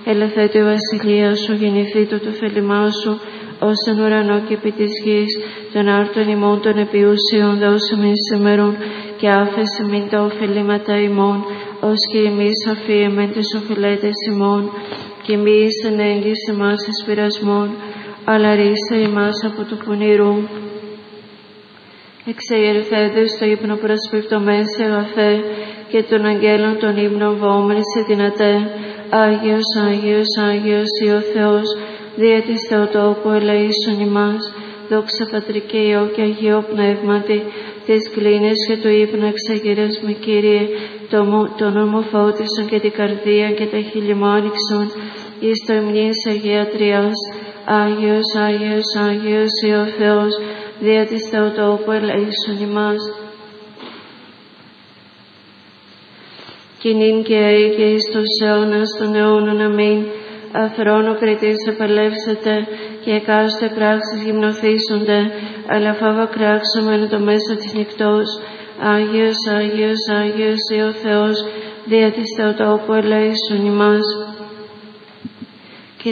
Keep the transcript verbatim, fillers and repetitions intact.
ελευθέτω η βασιλεία σου, γεννηθήτω το θέλημά σου, ως εν ουρανό και επί της γης, των άρτων ημών των επιούσιων δώσομεν σήμερον, και άφεση μην τα ωφελήματα ημών, ως και εμείς αφίεμεν τις οφειλέτες ημών, και μη εις ενέγγις εμάς εις πειρασμών, αλλά ρίσε εμάς από του πονηρού. Εξεγερθέντες στο ύπνο προσπιπτωμέν σε αγαθέ, και των αγγέλων των ύμνων βόμεν σε δυνατέ. Άγιος, Άγιος, Άγιος ή ο Θεός, δια της Θεοτόκου ελεήσον ημάς. Δόξα Πατρί και Υιό και Αγίο Πνεύματι, τις κλίνες και το ύπνο εξαγγείλες με Κύριε, τον ομοφώτισον και την καρδία και τα χείλη μου άνοιξον, εις το υμνής Αγία Τριάς. Άγιος, Άγιος, Άγιος ή ο Θεός, δια της Θεοτόκου ελεήσον ημάς. Κι νυν και αεί και εις τους αιώνας των αιώνων. Αμήν. Αφρόνο κριτής επαλεύσετε, και εκάστοτε πράξεις γυμνοθήσονται, αλλά φάβα κράξομεν το μέσα της νυχτός. Άγιος, Άγιος, Άγιος ή ο Θεός, δια της Θεοτόκου ελεήσον ημάς.